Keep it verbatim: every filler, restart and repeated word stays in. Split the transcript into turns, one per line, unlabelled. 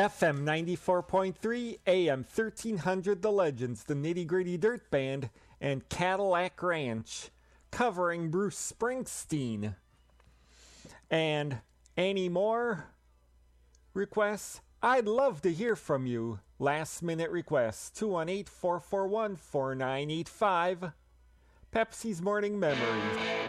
F M ninety-four point three, A M thirteen hundred The Legends, the Nitty Gritty Dirt Band, and Cadillac Ranch, covering Bruce Springsteen. And any more requests? I'd love to hear from you. Last minute requests, two one eight, four four one, four nine eight five. Pepsi's Morning Memory.